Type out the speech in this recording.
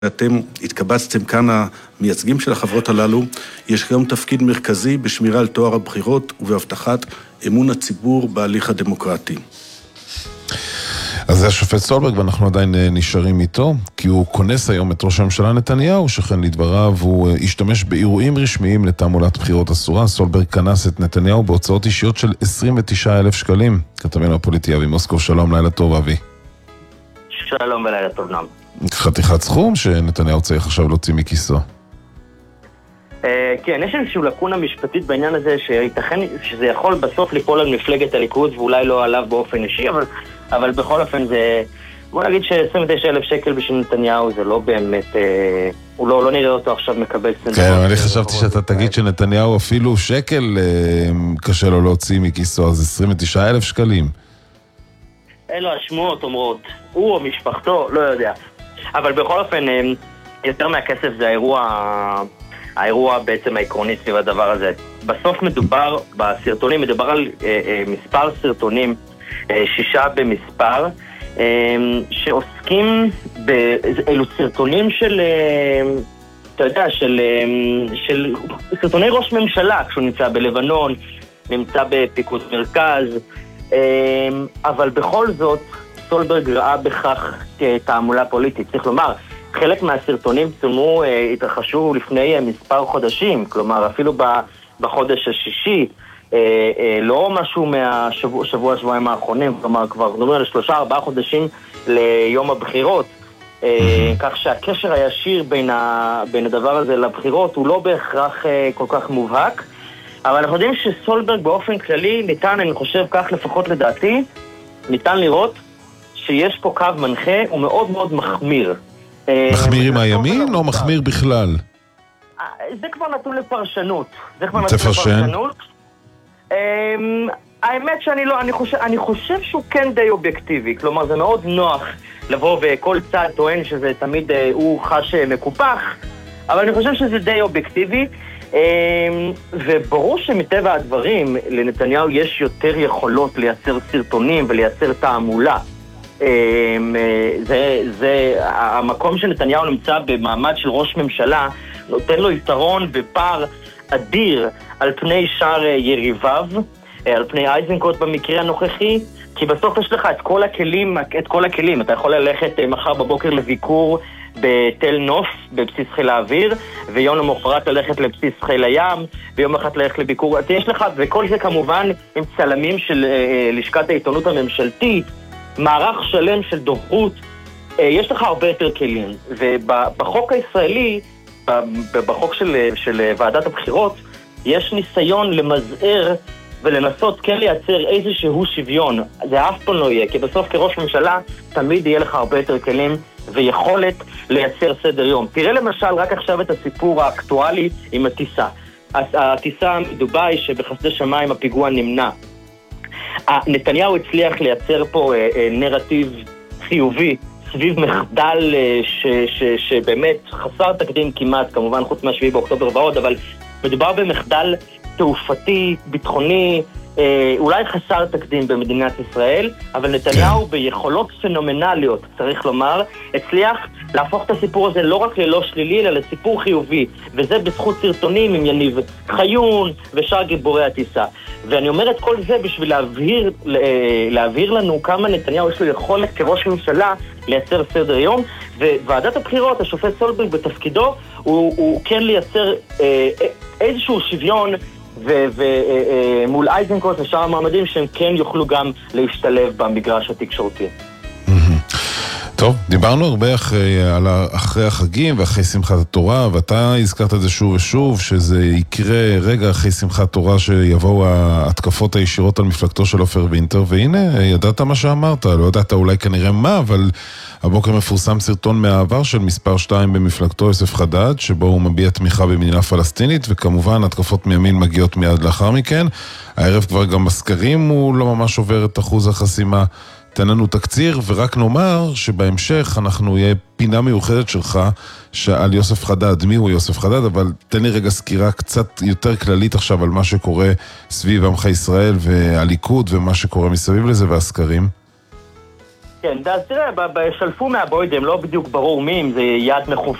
אתם התקבצתם כאן המייצגים של החברות הללו, יש גם תפקיד מרכזי בשמירה על טוהר הבחירות ובהבטחת אמון הציבור בהליך הדמוקרטי. אז זה השופט סולברג, ואנחנו עדיין נשארים איתו, כי הוא כונס היום את ראש הממשלה נתניהו, שכן לדבריו הוא השתמש באירועים רשמיים לתעמולת בחירות אסורה. סולברג כנס את נתניהו בהוצאות אישיות של 29,000 שקלים. כתבנו הפוליטי אבי מוסקוב, שלום, לילה טוב אבי. שלום ולילה טוב נעם. חתיכת סכום שנתניהו צריך עכשיו להוציא מכיסו. כן, יש איזושהי לקונה משפטית בעניין הזה, שייתכן שזה יכול בסוף ליפול על מפלגת הליכוד, ואולי לא עליו באופן אישי, אבל בכל אופן זה, בוא נגיד ש29,000 שקל בשביל נתניהו זה לא באמת, הוא לא נראה אותו עכשיו מקבל סנדות. כן, אני חשבתי שאתה תגיד שנתניהו אפילו שקל קשה לו להוציא מכיסו, אז 29,000 שקלים. אלו השמועות אומרות, הוא או משפחתו, לא יודע. אבל בכל אופן, יותר מהכסף זה האירוע בעצם העקרוני סביב הדבר הזה. בסוף מדובר, בסרטונים, מדובר על מספר סרטונים, 6 במספר, שעוסקים באלו סרטונים של, אתה יודע, של סרטוני ראש ממשלה, כשהוא נמצא בלבנון, נמצא בפיקוד מרכז, אבל בכל זאת, סולברג ראה בכך כתעמולה פוליטית. צריך לומר, חלק מהסרטונים צולמו, התרחשו לפני מספר חודשים, כלומר אפילו בחודש השישי, לא משהו שבועיים האחרונים, כלומר כבר נדבר על 3-4 חודשים ליום הבחירות, כך שהקשר הישיר בין הדבר הזה לבחירות הוא לא בהכרח כל כך מובהק, אבל אנחנו יודעים שסולברג באופן כללי ניתן, אני חושב כך לפחות לדעתי, ניתן לראות שיש פה קו מנחה, הוא מאוד מאוד מחמיר. מחמיר עם הימין או מחמיר בכלל? זה כבר נתון לפרשנות. תפרשן. האמת אני חושב שהוא כן די אובייקטיבי, כלומר זה מאוד נוח לבוא וכל צד טוען שזה תמיד הוא חש מקופח, אבל אני חושב שזה די אובייקטיבי, וברור שמטבע הדברים לנתניהו יש יותר יכולות לייצר סרטונים ולייצר תעמולה. זה המקום שנתניהו נמצא במעמד של ראש ממשלה, נותן לו יתרון ופער אדיר על פני שאר יריביו, על פני אייזנקוט במקרה הנוכחי, כי בסוף יש לך את כל הכלים, אתה יכול ללכת מחר בבוקר לביקור בתל נוף, בבסיס חיל האוויר, ויום למחרת ללכת לבסיס חיל הים, ויום אחת ללכת לביקור, יש לך, וכל זה כמובן עם צלמים של לשכת העיתונות הממשלתית, מערך שלם של דוברות, יש לך הרבה יותר כלים, ובחוק הישראלי, בחוק של ועדת הבחירות, יש ניסיון למזער ולנסות כן לייצר איזשהו שוויון. זה אף פעם לא יהיה, כי בסוף כראש ממשלה תמיד יהיה לך הרבה יותר כלים ויכולת לייצר סדר יום. תראה למשל רק עכשיו את הסיפור האקטואלי עם הטיסה. הטיסה מדובאי שבחסדי שמיים הפיגוע נמנע. נתניהו הצליח לייצר פה נרטיב חיובי סביב מחדל שבאמת חסר תקדים כמעט, כמובן חוץ מה7 באוקטובר ועוד, אבל מדובר במחדל תעופתי, ביטחוני, אולי חסר תקדים במדינת ישראל, אבל נתניהו ביכולות פנומנליות, צריך לומר, הצליח להפוך את הסיפור הזה לא רק ללא שלילי, אלא לסיפור חיובי, וזה בזכות סרטונים עם יניב חיון ושאר גיבורי הטיסה. ואני אומר את כל זה בשביל להבהיר לנו כמה נתניהו יש לו יכולת כראש ממשלה לייצר סדר יום, וועדת הבחירות, השופט סולברג בתפקידו, הוא כן לייצר איזשהו שוויון ומול אייזנקוט ושאר המעמדים שהם כן יוכלו גם להשתלב במגרש התקשורתי. טוב, דיברנו הרבה אחרי החגים ואחרי שמחת התורה, ואתה הזכרת את זה שוב ושוב, שזה יקרה רגע אחרי שמחת תורה שיבואו ההתקפות הישירות על מפלגתו של עופר וינטר, והנה, ידעת מה שאמרת, לא ידעת אולי כנראה מה, אבל הבוקר מפורסם סרטון מהעבר של מספר 2 במפלגתו, יוסף חדד, שבו הוא מביע תמיכה במדינה פלסטינית, וכמובן התקפות מימין מגיעות מיד לאחר מכן. הערב כבר גם בסקרים הוא לא ממש עובר את אחוז החסימה. תן לנו תקציר, ורק נאמר שבהמשך אנחנו יהיה פינה מיוחדת שלך על יוסף חדד. מי הוא יוסף חדד? אבל תן לי רגע סקירה קצת יותר כללית עכשיו על מה שקורה סביב עמך ישראל והליכוד ומה שקורה מסביב לזה והסקרים. כן, אז תראה, שלפו מהבוידם, לא בדיוק ברור מי, אם זה יד מכוונת